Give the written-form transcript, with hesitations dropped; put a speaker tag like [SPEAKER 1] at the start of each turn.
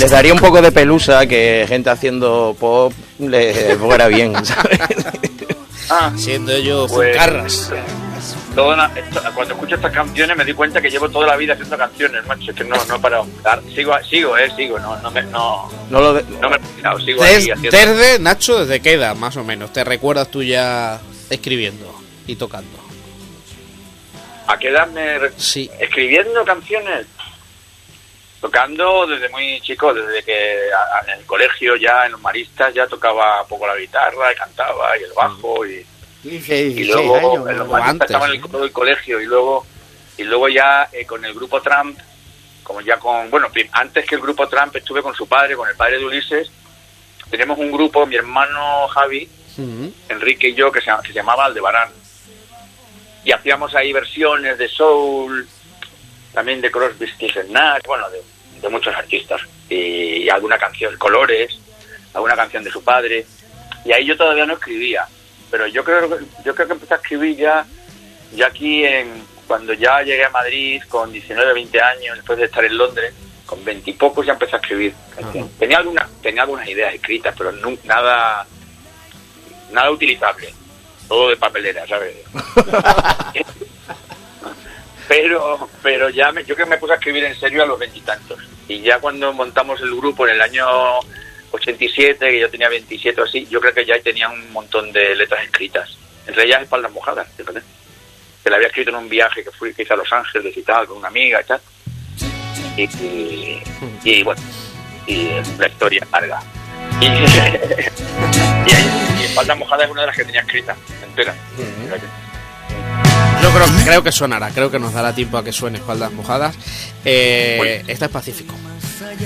[SPEAKER 1] les daría un poco de pelusa que gente haciendo pop le fuera bien, ¿sabes?
[SPEAKER 2] Siendo ellos
[SPEAKER 3] pues,
[SPEAKER 2] Fuencarras.
[SPEAKER 3] Cuando escucho estas canciones me di cuenta que llevo toda la vida haciendo canciones, macho, que no he parado. Sigo, no me he retirado, sigo ahí haciendo.
[SPEAKER 2] Desde, Nacho, desde qué edad, más o menos, te recuerdas tú ya escribiendo y tocando?
[SPEAKER 3] ¿A qué edad
[SPEAKER 2] Sí.
[SPEAKER 3] escribiendo canciones? Tocando desde muy chico, desde que en el colegio ya, en los maristas, ya tocaba poco la guitarra y cantaba y el bajo y
[SPEAKER 4] 16
[SPEAKER 3] luego
[SPEAKER 4] años,
[SPEAKER 3] en los
[SPEAKER 4] ¿no?
[SPEAKER 3] maristas
[SPEAKER 2] antes,
[SPEAKER 3] estaba en el coro del colegio y luego ya con el grupo Trump, como ya antes que el grupo Trump estuve con su padre, con el padre de Ulises. Tenemos un grupo, mi hermano Javi, Enrique y yo, que se llamaba Aldebarán, y hacíamos ahí versiones de soul, también de Crosby, Stills Nash, de muchos artistas, y alguna canción, Colores, alguna canción de su padre, y ahí yo todavía no escribía, pero yo creo que empecé a escribir ya aquí cuando ya llegué a Madrid con 19, 20 años, después de estar en Londres, con 20 y pocos ya empecé a escribir canciones. Tenía algunas ideas escritas, pero nada utilizable, todo de papelera, ¿sabes? pero ya yo creo que me puse a escribir en serio a los 20 y tantos, y ya cuando montamos el grupo en el año 87, que yo tenía 27 o así, yo creo que ya tenía un montón de letras escritas, entre ellas Espaldas Mojadas, fíjate, que la había escrito en un viaje que hice a Los Ángeles y tal, con una amiga y tal, y bueno, y la historia es larga. Y Espaldas Mojadas es una de las que tenía escrita entera.
[SPEAKER 2] Yo creo que sonará, creo que nos dará tiempo a que suene Espaldas Mojadas. Esta es Pacífico.